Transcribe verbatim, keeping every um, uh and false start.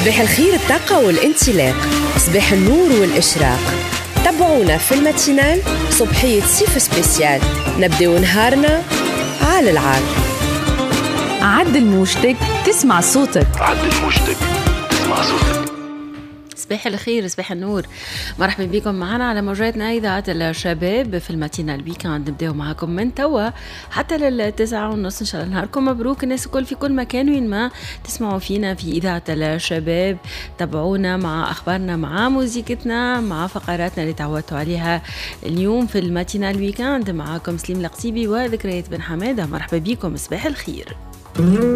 صباح الخير، الطاقة والانطلاق، صباح النور والإشراق. تابعونا في الماتينال صبحية صيف سبيسيال، نبداو نهارنا على العال. عدل موجتك تسمع صوتك. عدل موجتك تسمع صوتك. صباح الخير، صباح النور، مرحبا بكم معنا على موجاتنا إذاعة الشباب في الماتينال الويكاند. نبداو معكم من توا حتى للتسعة ونص إن شاء الله. نهاركم مبروك الناس الكل في كل مكان وين ما تسمعوا فينا في إذاعة الشباب. تابعونا مع أخبارنا، مع موزيكتنا، مع فقراتنا اللي تعودتوا عليها اليوم في الماتينال الويكاند. معكم سليم القصيبي وذكريات بن حمادة. مرحبا بكم، صباح الخير.